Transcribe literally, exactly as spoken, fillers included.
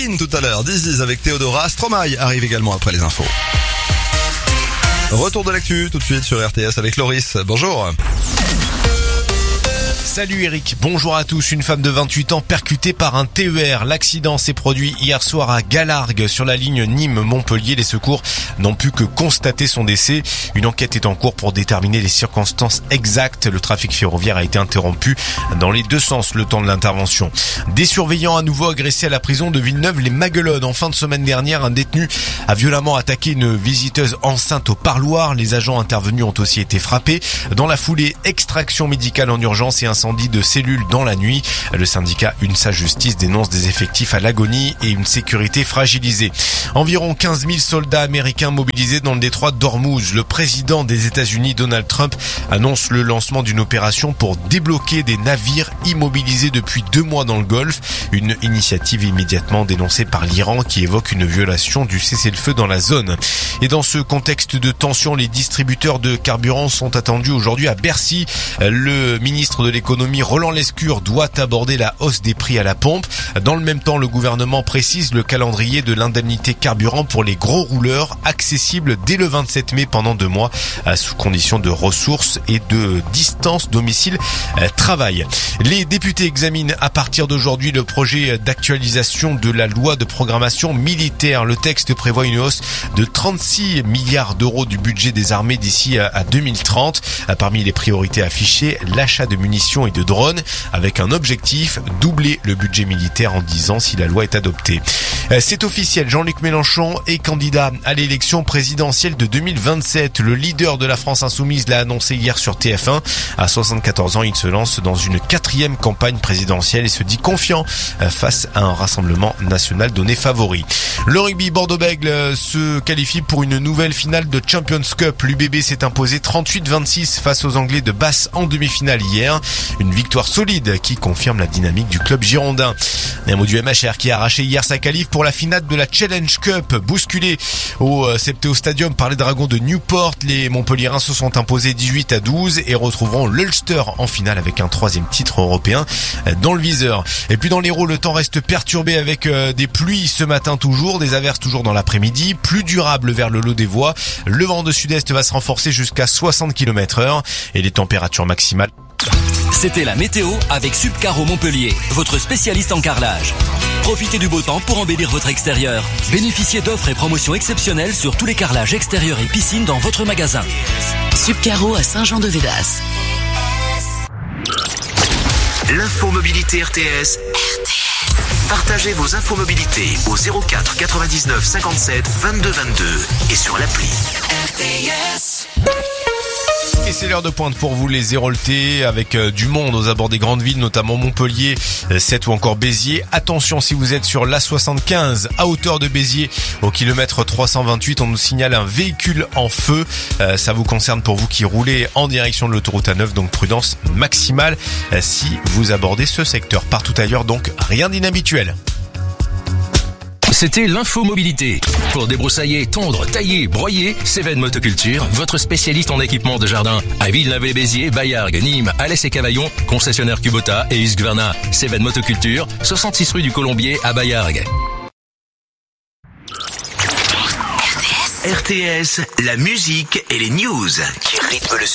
Tout à l'heure, dix dix avec Théodora. Stromae arrive également après les infos. Retour de l'actu tout de suite sur R T S avec Loris. Bonjour. Salut Eric, bonjour à tous. Une femme de vingt-huit ans percutée par un T E R. L'accident s'est produit hier soir à Galargues sur la ligne Nîmes-Montpellier. Les secours n'ont pu que constater son décès. Une enquête est en cours pour déterminer les circonstances exactes. Le trafic ferroviaire a été interrompu dans les deux sens le temps de l'intervention. Des surveillants à nouveau agressés à la prison de Villeneuve-les-Maguelones. En fin de semaine dernière, un détenu a violemment attaqué une visiteuse enceinte au parloir. Les agents intervenus ont aussi été frappés. Dans la foulée, extraction médicale en urgence et incendie de cellules dans la nuit. Le syndicat UNSA Justice dénonce des effectifs à l'agonie et une sécurité fragilisée. Environ quinze mille soldats américains mobilisés dans le détroit d'Ormuz. Le président des États-Unis, Donald Trump, annonce le lancement d'une opération pour débloquer des navires immobilisés depuis deux mois dans le Golfe. Une initiative immédiatement dénoncée par l'Iran qui évoque une violation du cessez-le-feu dans la zone. Et dans ce contexte de tension, les distributeurs de carburant sont attendus aujourd'hui à Bercy. Le ministre de l'économie, Roland Lescure, doit aborder la hausse des prix à la pompe. Dans le même temps, le gouvernement précise le calendrier de l'indemnité carburant pour les gros rouleurs, accessible dès le vingt-sept mai pendant deux mois, sous condition de ressources et de distance domicile-travail. Les députés examinent à partir d'aujourd'hui le projet d'actualisation de la loi de programmation militaire. Le texte prévoit une hausse de trente-six milliards d'euros du budget des armées d'ici à deux mille trente. Parmi les priorités affichées, l'achat de munitions et de drones, avec un objectif, doubler le budget militaire en dix ans si la loi est adoptée. C'est officiel, Jean-Luc Mélenchon est candidat à l'élection présidentielle de deux mille vingt-sept. Le leader de la France Insoumise l'a annoncé hier sur T F un. À soixante-quatorze ans, il se lance dans une quatrième campagne présidentielle et se dit confiant face à un rassemblement national donné favori. Le rugby, Bordeaux-Bègles se qualifie pour une nouvelle finale de Champions Cup. L'U B B s'est imposé trente-huit vingt-six face aux Anglais de Basse en demi-finale hier. Une victoire solide qui confirme la dynamique du club girondin. Un mot du M H R qui a arraché hier sa qualif pour la finale de la Challenge Cup. Bousculé au Septéo Stadium par les Dragons de Newport, les Montpelliérains se sont imposés dix-huit à douze et retrouveront l'Ulster en finale avec un troisième titre européen dans le viseur. Et puis dans l'Hérault, le temps reste perturbé avec des pluies ce matin toujours, des averses toujours dans l'après-midi, plus durable vers le Lot des Voies. Le vent de sud-est va se renforcer jusqu'à soixante kilomètres heure et les températures maximales. C'était la météo avec Subcaro Montpellier, votre spécialiste en carrelage. Profitez du beau temps pour embellir votre extérieur. Bénéficiez d'offres et promotions exceptionnelles sur tous les carrelages extérieurs et piscines dans votre magasin. Subcaro à Saint-Jean-de-Védas. L'info mobilité R T S. R T S. Partagez vos infos mobilité au zéro quatre quatre-vingt-dix-neuf cinquante-sept vingt-deux vingt-deux et sur l'appli. R T S. Et c'est l'heure de pointe pour vous les Héroltais avec euh, du monde aux abords des grandes villes, notamment Montpellier, euh, Sète ou encore Béziers. Attention si vous êtes sur l'A soixante-quinze à hauteur de Béziers au kilomètre trois cent vingt-huit, on nous signale un véhicule en feu. Euh, ça vous concerne pour vous qui roulez en direction de l'autoroute A neuf, donc prudence maximale euh, si vous abordez ce secteur. Partout ailleurs, donc rien d'inhabituel. C'était l'info mobilité. Pour débroussailler, tondre, tailler, broyer, Cévennes Motoculture, votre spécialiste en équipement de jardin. À Villeneuve-les-Béziers, Baillargues, Nîmes, Alès et Cavaillon, concessionnaire Kubota et Husqvarna. Cévennes Motoculture, soixante-six rue du Colombier à Baillargues. R T S, la musique et les news qui rythment le